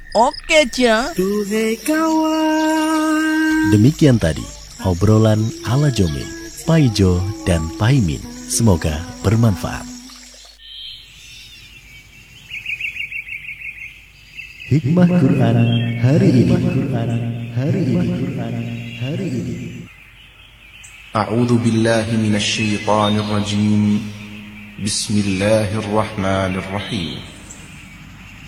Oke, Cia. Duhai kawan. Demikian tadi obrolan ala Jomin, Paijo dan Paimin. Semoga bermanfaat. Hikmah Quran hari ini. A'udzu billahi minasy syaithanir rajim. Bismillahirrahmanirrahim.